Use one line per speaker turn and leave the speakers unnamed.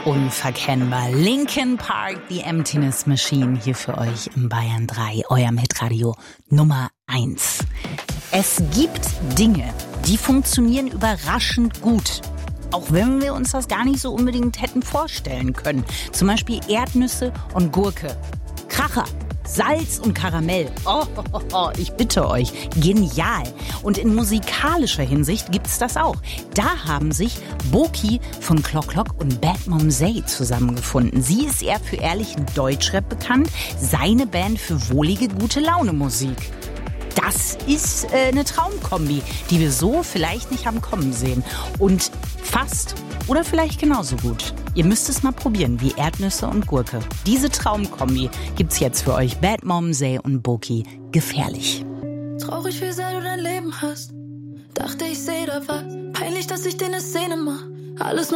Unverkennbar. Linkin Park, The Emptiness Machine, hier für euch im Bayern 3, eurem Hitradio Nummer 1. Es gibt Dinge, die funktionieren überraschend gut. Auch wenn wir uns das gar nicht so unbedingt hätten vorstellen können. Zum Beispiel Erdnüsse und Gurke. Kracher. Salz und Karamell. Ich bitte euch. Genial. Und in musikalischer Hinsicht gibt's das auch. Da haben sich Boki von Clock Clock und Bad Mom Zey zusammengefunden. Sie ist eher für ehrlichen Deutschrap bekannt, seine Band für wohlige, gute Laune Musik. Das ist eine Traumkombi, die wir so vielleicht nicht haben kommen sehen. Und fast oder vielleicht genauso gut. Ihr müsst es mal probieren, wie Erdnüsse und Gurke. Diese Traumkombi gibt's jetzt für euch. Bad Mom Zey und Boki. Gefährlich.
Traurig, wie sehr du dein Leben hast. Dachte, ich seh da was. Peinlich, dass ich dir eine Szene mach. Alles nur